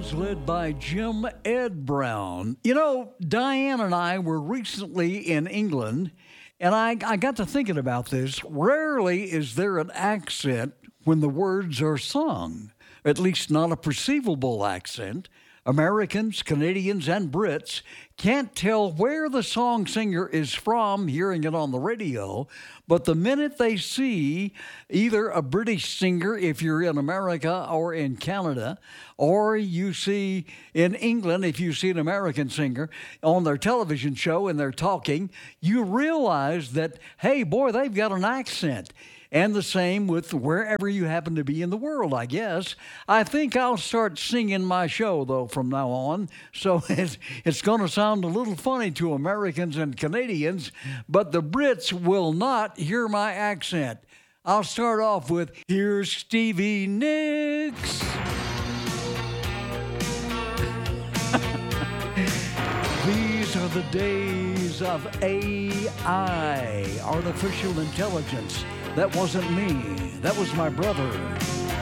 Blues led by Jim Ed Brown. You know, Diane and I were recently in England, and I got to thinking about this. Rarely is there an accent when the words are sung, at least not a perceivable accent. Americans, Canadians, and Brits can't tell where the song singer is from hearing it on the radio, but the minute they see either a British singer, if you're in America or in Canada, or you see in England, if you see an American singer on their television show and they're talking, you realize that, hey, boy, they've got an accent. And the same with wherever you happen to be in the world, I guess. I think I'll start singing my show, though, from now on. So it's going to sound a little funny to Americans and Canadians, but the Brits will not hear my accent. I'll start off with, here's Stevie Nicks. These are the days of AI, artificial intelligence. That wasn't me. That was my brother.